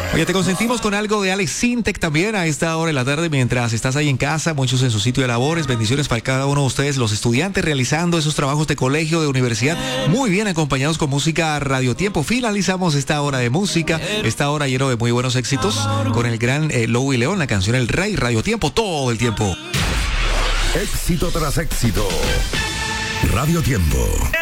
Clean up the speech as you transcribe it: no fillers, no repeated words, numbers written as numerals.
Oye, te consentimos con algo de Alex Sintek también a esta hora de la tarde mientras estás ahí en casa, muchos en su sitio de labores. Bendiciones para cada uno de ustedes, los estudiantes realizando esos trabajos de colegio, de universidad, muy bien acompañados con música Radio Tiempo. Finalizamos esta hora de música, esta hora lleno de muy buenos éxitos con el gran Lobo y León, la canción El Rey, Radio Tiempo, todo el tiempo. Éxito tras éxito. Radio Tiempo.